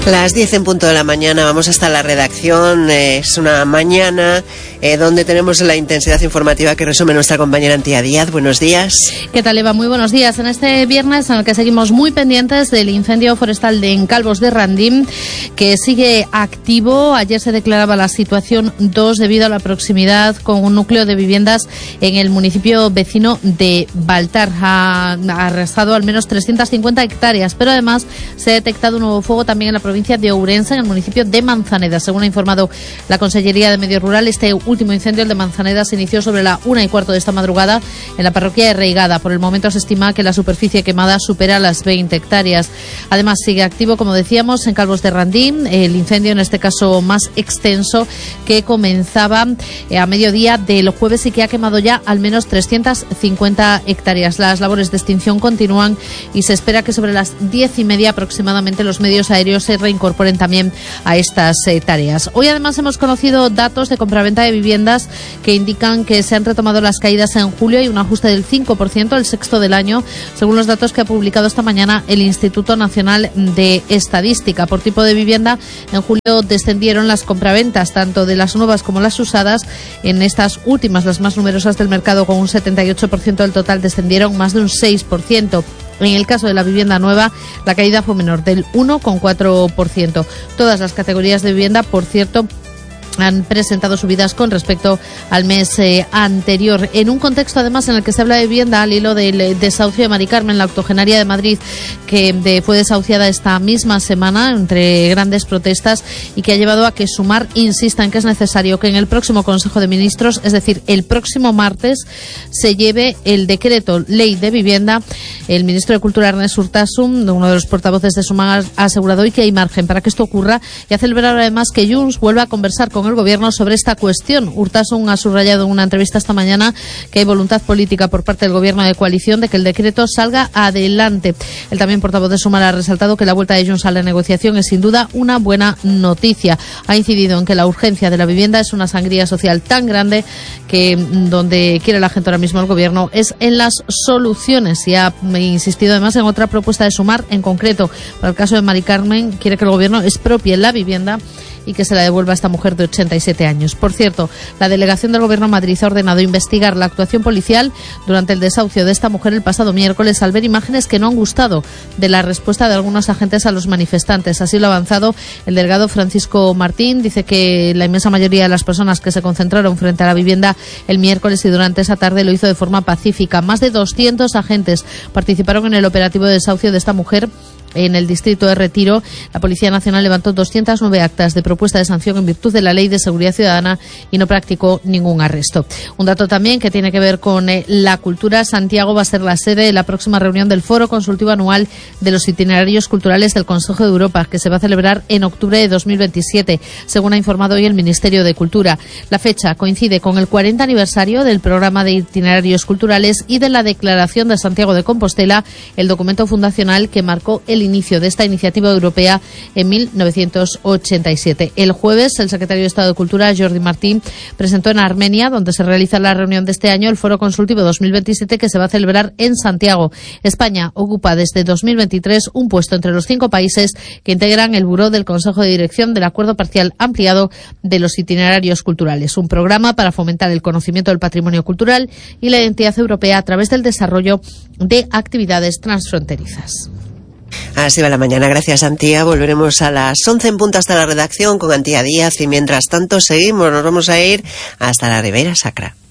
Las 10 en punto de la mañana, vamos hasta la redacción. Es una mañana donde tenemos la intensidad informativa que resume nuestra compañera Antía Díaz. Buenos días. ¿Qué tal, Eva? Muy buenos días. En este viernes en el que seguimos muy pendientes del incendio forestal en Calvos de Randín, que sigue activo. Ayer se declaraba la situación 2 debido a la proximidad con un núcleo de viviendas en el municipio vecino de Baltar. Ha arrasado al menos 350 hectáreas, pero además se ha detectado un nuevo fuego también en la provincia de Ourense, en el municipio de Manzaneda. Según ha informado la Consellería de Medio Rural, este último incendio, el de Manzaneda, se inició sobre la 1:15 de esta madrugada en la parroquia de Reigada. Por el momento se estima que la superficie quemada supera las 20 hectáreas. Además, sigue activo, como decíamos, en Calvos de Randín, el incendio, en este caso más extenso, que comenzaba a mediodía del jueves y que ha quemado ya al menos 350 hectáreas. Las labores de extinción continúan y se espera que sobre las 10:30 aproximadamente los medios aéreos se reincorporen también a estas tareas. Hoy además hemos conocido datos de compraventa de viviendas que indican que se han retomado las caídas en julio y un ajuste del 5%, el sexto del año, según los datos que ha publicado esta mañana el Instituto Nacional de Estadística. Por tipo de vivienda, en julio descendieron las compraventas, tanto de las nuevas como las usadas. En estas últimas, las más numerosas del mercado, con un 78% del total, descendieron más de un 6%. En el caso de la vivienda nueva, la caída fue menor, del 1,4%. Todas las categorías de vivienda, por cierto, han presentado subidas con respecto al mes anterior, en un contexto además en el que se habla de vivienda al hilo del desahucio de Mari Carmen, la octogenaria de Madrid, que fue desahuciada esta misma semana entre grandes protestas y que ha llevado a que Sumar insista en que es necesario que en el próximo Consejo de Ministros, es decir, el próximo martes, se lleve el decreto ley de vivienda. El ministro de Cultura, Ernest Urtasun, uno de los portavoces de Sumar, ha asegurado hoy que hay margen para que esto ocurra y ha celebrado además que Junts vuelva a conversar con el Gobierno sobre esta cuestión. Urtasun ha subrayado en una entrevista esta mañana que hay voluntad política por parte del Gobierno de coalición de que el decreto salga adelante. El también portavoz de Sumar ha resaltado que la vuelta de Junts a la negociación es sin duda una buena noticia. Ha incidido en que la urgencia de la vivienda es una sangría social tan grande que donde quiere la gente ahora mismo el Gobierno es en las soluciones, y ha insistido además en otra propuesta de Sumar, en concreto para el caso de Mari Carmen. Quiere que el Gobierno expropie la vivienda y que se la devuelva a esta mujer de 87 años. Por cierto, la delegación del Gobierno de Madrid ha ordenado investigar la actuación policial durante el desahucio de esta mujer el pasado miércoles, al ver imágenes que no han gustado de la respuesta de algunos agentes a los manifestantes. Así lo ha avanzado el delegado Francisco Martín. Dice que la inmensa mayoría de las personas que se concentraron frente a la vivienda el miércoles y durante esa tarde lo hizo de forma pacífica. Más de 200 agentes participaron en el operativo de desahucio de esta mujer. En el distrito de Retiro, la Policía Nacional levantó 209 actas de propuesta de sanción en virtud de la Ley de Seguridad Ciudadana y no practicó ningún arresto. Un dato también que tiene que ver con la cultura. Santiago va a ser la sede de la próxima reunión del Foro Consultivo Anual de los Itinerarios Culturales del Consejo de Europa, que se va a celebrar en octubre de 2027, según ha informado hoy el Ministerio de Cultura. La fecha coincide con el 40 aniversario del Programa de Itinerarios Culturales y de la Declaración de Santiago de Compostela, el documento fundacional que marcó el inicio de esta iniciativa europea en 1987. El jueves, el secretario de Estado de Cultura, Jordi Martín, presentó en Armenia, donde se realiza la reunión de este año, el Foro Consultivo 2027, que se va a celebrar en Santiago. España ocupa desde 2023 un puesto entre los 5 países que integran el Buró del Consejo de Dirección del Acuerdo Parcial Ampliado de los Itinerarios Culturales, un programa para fomentar el conocimiento del patrimonio cultural y la identidad europea a través del desarrollo de actividades transfronterizas. Así va la mañana. Gracias, Antía. Volveremos a las 11 en punto hasta la redacción con Antía Díaz y mientras tanto seguimos. Nos vamos a ir hasta la Ribera Sacra.